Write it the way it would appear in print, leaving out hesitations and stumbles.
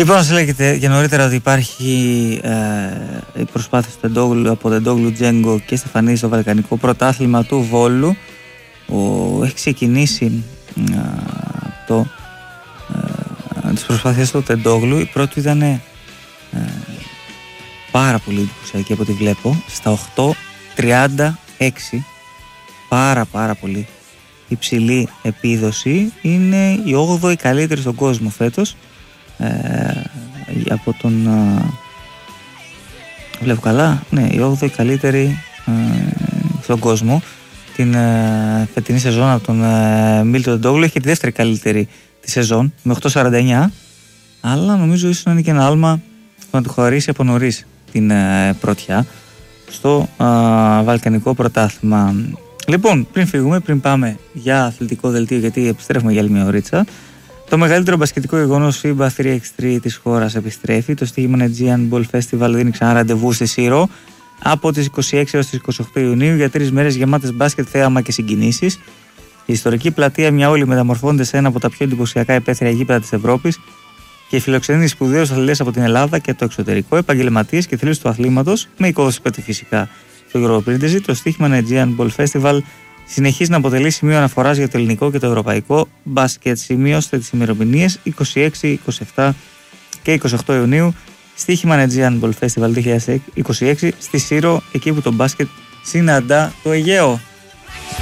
Λοιπόν, σας λέγεται και νωρίτερα ότι υπάρχει η προσπάθεια από Τεντόγλου, Τζέγκο και Στεφανίδη στο Βαλκανικό Πρωτάθλημα του Βόλου. Έχει ξεκινήσει τις προσπάθειες του Τεντόγλου. Η πρώτη ήταν πάρα πολύ εντυπωσιακή από ό,τι βλέπω, στα 8.36, πάρα πολύ υψηλή επίδοση. Είναι η 8η καλύτερη στον κόσμο φέτος, από τον βλέπω καλά, ναι, η 8η καλύτερη στον κόσμο την φετινή σεζόν από τον Μίλτο Τεντόγλου. Έχει τη δεύτερη καλύτερη τη σεζόν με 8.49, αλλά νομίζω ίσως να είναι και ένα άλμα που να του χωρίσει από νωρίς την πρωτιά στο Βαλκανικό Πρωτάθλημα. Λοιπόν, πριν φύγουμε, πριν πάμε για αθλητικό δελτίο, γιατί επιστρέφουμε για άλλη μια ωρίτσα, το μεγαλύτερο μπασκετικό γεγονός FIBA 3x3 της χώρας επιστρέφει. Το στοίχημα Aegean Ball Festival δίνει ξανά ραντεβού στη Σύρο από τις 26 έως τις 28 Ιουνίου για 3 μέρες γεμάτες μπάσκετ, θέαμα και συγκινήσεις. Η ιστορική πλατεία μια όλη μεταμορφώνεται σε ένα από τα πιο εντυπωσιακά υπαίθρια γήπεδα της Ευρώπης και φιλοξενεί σπουδαίους αθλητές από την Ελλάδα και το εξωτερικό, επαγγελματίες και θρύλους του αθλήματος, με εικόδοση φυσικά του Γιώργο Πρίντεζη. Το στοίχημα Aegean Ball Festival συνεχίζει να αποτελεί σημείο αναφοράς για το ελληνικό και το ευρωπαϊκό μπάσκετ. Σημειώστε τις ημερομηνίες 26, 27 και 28 Ιουνίου. Στοίχημα Aegean Ball Festival 2026 στη Σύρο, εκεί που το μπάσκετ συναντά το Αιγαίο.